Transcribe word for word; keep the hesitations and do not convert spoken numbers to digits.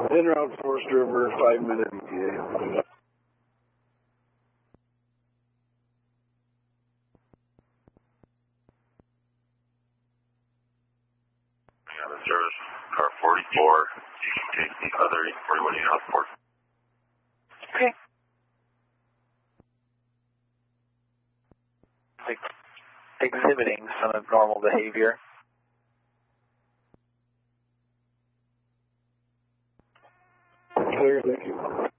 En route Forest River, five minute E T A. Service, car forty-four, you can take the other eight forty-one unit off port. Okay. Ex exhibiting some abnormal behavior. Clear, thank you.